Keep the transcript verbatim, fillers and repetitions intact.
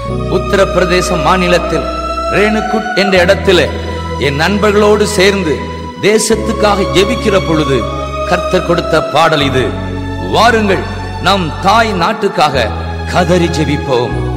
உத்தரப்பிரதேச மாநிலத்தில் ரேணுகுட் என்ற இடத்திலே என் நண்பர்களோடு சேர்ந்து தேசத்துக்காக ஜெபிக்கிற பொழுது கர்த்தர் கொடுத்த பாடல் இது. வாருங்கள், நம் தாய் நாட்டுக்காக கதறி ஜெபிப்போம்.